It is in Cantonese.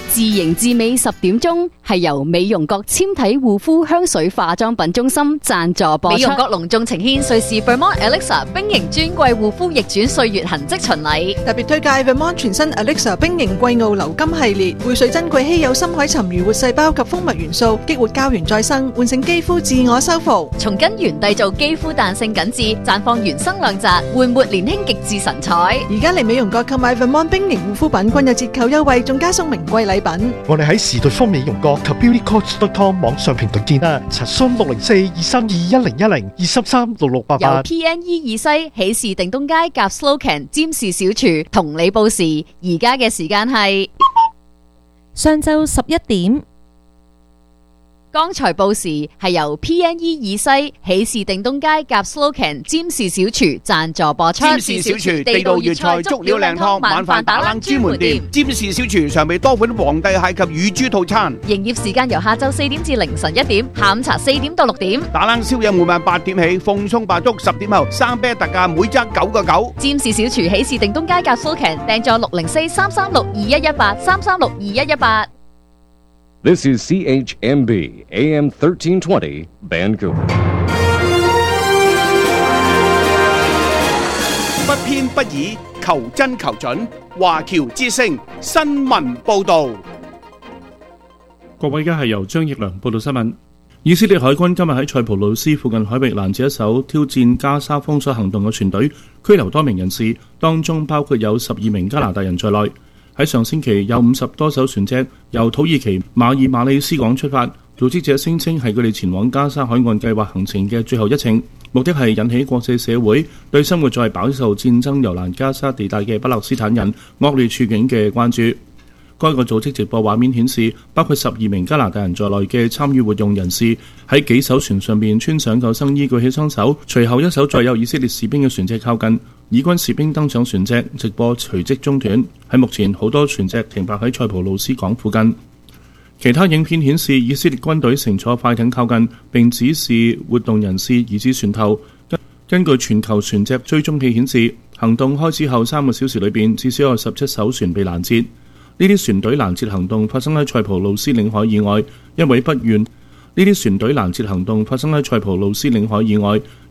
自型自美10點鐘係由美容閣纖體護膚香水化妝品中心贊助播出。美容閣隆重呈獻瑞士 Vermont Elixir 冰型專櫃護膚逆轉歲月痕跡巡禮， 特別推介 Vermont 全新 Elixir 冰型季奧流金系列，匯萃珍貴稀有深海沉魚活細胞及蜂蜜元素，激活膠原再生，喚醒肌膚自我修復， 從根源締造肌膚彈性緊緻，綻放原生亮澤，煥活年輕極致神采。 而家嚟美容閣購買 Vermont 冰型護膚品均有折扣優惠，仲加送名貴禮品。 我哋喺時代豐美容閣及 beautycoach.com 網上平台見啦，查詢604-232-1010 233-6688。 由 PNE 以西喜事定東街夾 Slocan 占士小廚同你報時，而家嘅時間係上晝11點。 剛才報時係由 PNE 以西喜事定東街夾 Slocan 占士小廚贊助播出。 占士小廚地道粵菜足料靚湯晚飯打冷專門店。占士小廚常備多款皇帝蟹及乳豬套餐。 營業時間由下晝4點至凌晨1點，下午茶4點到6點。 打冷宵夜每晚8點起，鳳鬆白粥10點後，生啤特價每則9.9。 占士小廚喜事定東街夾 Slocan 訂座604-336-2118 336-2118。 This is CHMB AM 1320 Vancouver。 不偏不倚，求真求準。華僑之聲新聞報導。 各位，而家係由張奕良報道新聞。以色列海軍今日喺塞浦路斯附近海域攔截一艘挑戰加沙封鎖行動嘅船隊，拘留多名人士，當中包括有12名加拿大人在內。喺上星期有50多艘船隻由土耳其馬爾馬里斯港出發，組織者聲稱係佢哋前往加沙海岸計劃行程嘅最後一程，目的係引起國際社會對生活在飽受戰爭由難加沙地帶嘅巴勒斯坦人惡劣處境嘅關注。該個組織直播畫面顯示，包括12名加拿大人在內嘅參與活動人士喺幾艘船上面穿上救生衣，舉起雙手，隨後一艘載有以色列士兵嘅船隻靠近，以軍士兵登上船隻，直播隨即中斷。喺目前，好多船隻停泊喺塞浦路斯港附近。其他影片顯示，以色列軍隊乘坐快艇靠近，並指示活動人士移至船頭。根據全球船隻追蹤器顯示，行動開始後3個小時裏邊，至少有17艘船被攔截。呢啲船隊攔截行動發生喺塞浦路斯領海以外，一位不願。呢啲船隊攔截行動發生喺塞浦路斯領海以外。